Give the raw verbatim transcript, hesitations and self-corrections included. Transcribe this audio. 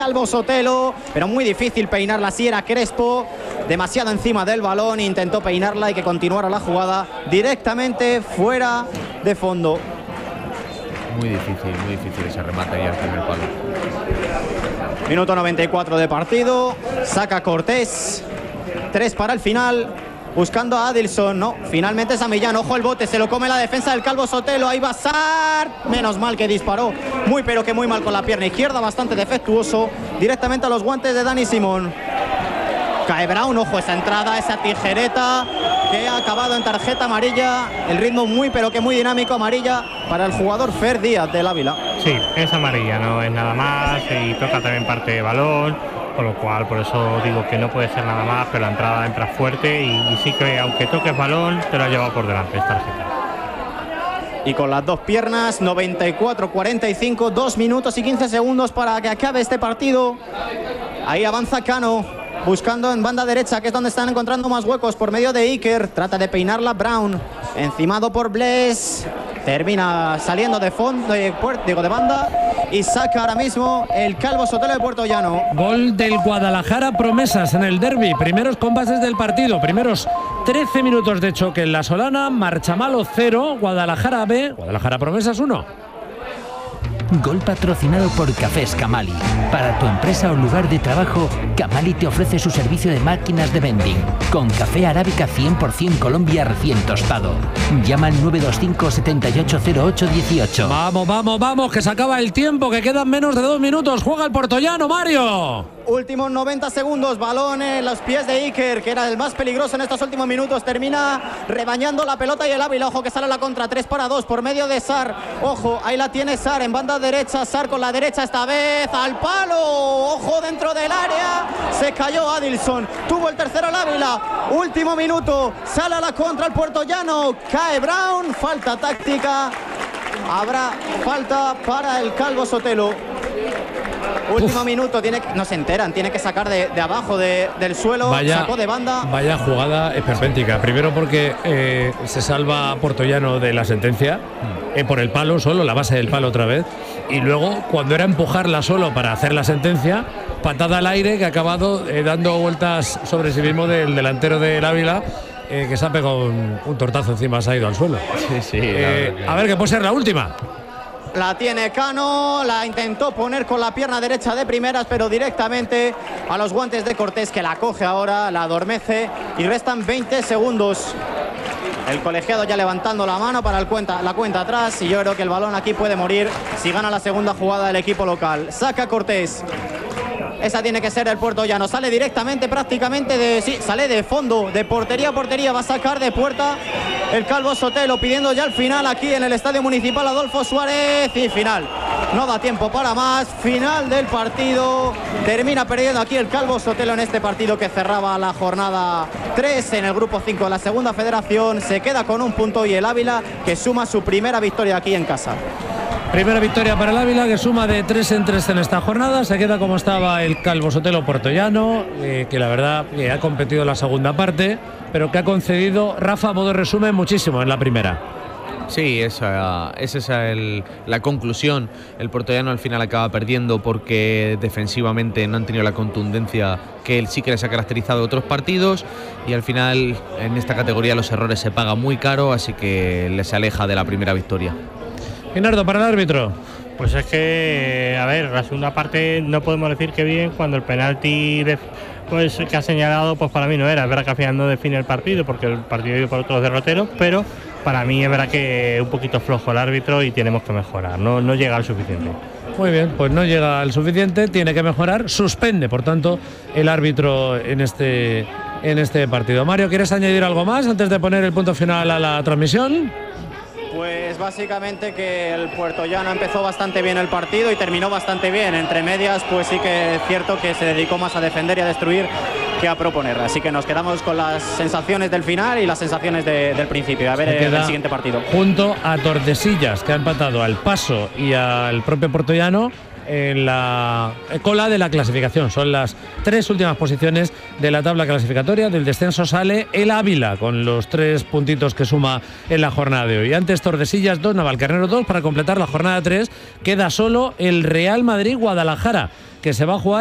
Calvo Sotelo, pero muy difícil peinarla. Así era Crespo, demasiado encima del balón, intentó peinarla y que continuara la jugada directamente fuera de fondo. Muy difícil, muy difícil ese remate ahí al primer palo. Minuto noventa y cuatro de partido, saca Cortés, tres para el final. Buscando a Adilson, no, finalmente es a Millán, ojo el bote, se lo come la defensa del Calvo Sotelo, ahí va Sar, menos mal que disparó, muy pero que muy mal con la pierna izquierda, bastante defectuoso, directamente a los guantes de Dani Simón. Cae Brown, ojo esa entrada, esa tijereta que ha acabado en tarjeta amarilla, el ritmo muy pero que muy dinámico, amarilla para el jugador Fer Díaz del Ávila. Sí, es amarilla, no es nada más y toca también parte de balón. Con lo cual, por eso digo que no puede ser nada más, pero la entrada entra fuerte y, y sí que aunque toques balón, te lo ha llevado por delante esta tarjeta. Y con las dos piernas, noventa y cuatro cuarenta y cinco, dos minutos y quince segundos para que acabe este partido. Ahí avanza Cano, buscando en banda derecha, que es donde están encontrando más huecos por medio de Iker. Trata de peinarla Brown, encimado por Bless. Termina saliendo de fondo, de, digo, de banda y saca ahora mismo el Calvo Sotelo de Puerto Llano. Gol del Guadalajara Promesas en el derbi. Primeros compases del partido, primeros trece minutos de choque en la Solana. Marchamalo cero, Guadalajara B, Guadalajara Promesas uno. Gol patrocinado por Cafés Camali. Para tu empresa o lugar de trabajo, Camali te ofrece su servicio de máquinas de vending. Con café arábica cien por cien Colombia recién tostado. Llama al nueve dos cinco, siete ocho cero ocho uno ocho. Vamos, vamos, vamos, que se acaba el tiempo, que quedan menos de dos minutos. Juega el Puertollano, Mario. Últimos noventa segundos, balón en los pies de Iker, que era el más peligroso en estos últimos minutos. Termina rebañando la pelota y el Ávila. Ojo que sale a la contra, tres para dos por medio de Sar. Ojo, ahí la tiene Sar en banda derecha. Sar con la derecha esta vez al palo. Ojo dentro del área. Se cayó Adilson. Tuvo el tercero el Ávila. Último minuto. Sale a la contra el Puertollano. Cae Brown. Falta táctica. Habrá falta para el Calvo Sotelo. Último Uf. minuto, tiene que, no se enteran, tiene que sacar de, de abajo de, del suelo, vaya, sacó de banda. Vaya jugada esperpéntica. Primero porque eh, se salva Puertollano de la sentencia, eh, por el palo solo, la base del palo otra vez. Y luego, cuando era empujarla solo para hacer la sentencia, patada al aire que ha acabado eh, dando vueltas sobre sí mismo del delantero del Ávila. Eh, que se ha pegado un, un tortazo encima, se ha ido al suelo. Sí, sí. Eh, claro, a ver, que puede ser la última. La tiene Cano, la intentó poner con la pierna derecha de primeras, pero directamente a los guantes de Cortés, que la coge ahora, la adormece y restan veinte segundos. El colegiado ya levantando la mano para el cuenta, la cuenta atrás y yo creo que el balón aquí puede morir si gana la segunda jugada del equipo local. Saca Cortés. Esa tiene que ser el Puertollano. Sale directamente, prácticamente de. Sí, sale de fondo, de portería a portería. Va a sacar de puerta el Calvo Sotelo, pidiendo ya el final aquí en el Estadio Municipal Adolfo Suárez. Y final. No da tiempo para más. Final del partido. Termina perdiendo aquí el Calvo Sotelo en este partido que cerraba la jornada tres en el grupo cinco de la segunda federación. Se queda con un punto y el Ávila, que suma su primera victoria aquí en casa. Primera victoria para el Ávila, que suma de tres en tres en esta jornada. Se queda como estaba el Calvo Sotelo Puertollano, eh, que la verdad que ha competido la segunda parte, pero que ha concedido, Rafa, a modo de resumen, muchísimo en la primera. Sí, esa, esa es el, la conclusión. El Puertollano al final acaba perdiendo porque defensivamente no han tenido la contundencia que él sí que les ha caracterizado de otros partidos, y al final en esta categoría los errores se pagan muy caro, así que les aleja de la primera victoria. Leonardo, para el árbitro. Pues es que, a ver, la segunda parte no podemos decir que bien, cuando el penalti de, pues, que ha señalado, pues para mí no era. Es verdad que al final no define el partido, porque el partido iba por otros derroteros, pero para mí es verdad que un poquito flojo el árbitro y tenemos que mejorar, no, no llega al suficiente. Muy bien, pues no llega al suficiente, tiene que mejorar, suspende, por tanto, el árbitro en este, en este partido. Mario, ¿quieres añadir algo más antes de poner el punto final a la transmisión? Pues básicamente que el Puertollano empezó bastante bien el partido y terminó bastante bien. Entre medias, pues sí que es cierto que se dedicó más a defender y a destruir que a proponer. Así que nos quedamos con las sensaciones del final y las sensaciones de, del principio. A ver el, el siguiente partido. Junto a Tordesillas, que ha empatado al Paso y al propio Puertollano en la cola de la clasificación. Son las tres últimas posiciones de la tabla clasificatoria. Del descenso sale el Ávila con los tres puntitos que suma en la jornada de hoy. Antes Tordesillas dos, Navalcarnero dos. Para completar la jornada tres queda solo el Real Madrid Guadalajara, que se va a jugar